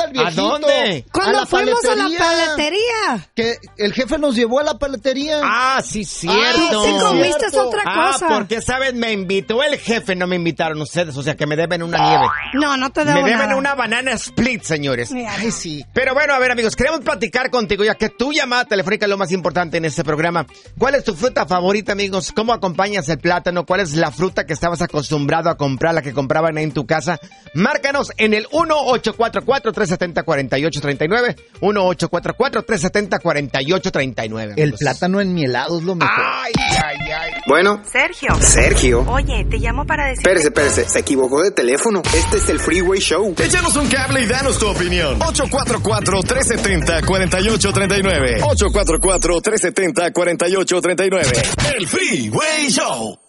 recuerda el viejito? ¿A dónde? Cuando fuimos a la paletería. Que el jefe nos llevó a la paletería. Ah, sí, cierto. Sí, comiste es otra cosa. Porque, ¿saben? Me invitó el jefe, no me invitaron ustedes, o sea que me deben una nieve. No te debo Me deben nada. una banana split, señores. Ay, sí. Pero bueno, a ver, amigos, queremos platicar contigo, ya que tu llamada telefónica es lo más importante en este programa. ¿Cuál es tu fruta favorita, amigos? ¿Cómo acompañas el plátano? ¿Cuál es la fruta que estabas acostumbrado a comprar, la que compraban ahí en tu casa? Márcanos en el 1-844-370-4839. 1-844-370-4839. El plátano enmielado es lo mejor. Ay. Bueno. Sergio. Oye, te llamo para decir... Espérese, se equivocó de teléfono. Este es el Freeway Show. Échanos un cable y danos tu opinión. 844-370-4839. 844-370-4839. El Freeway Show.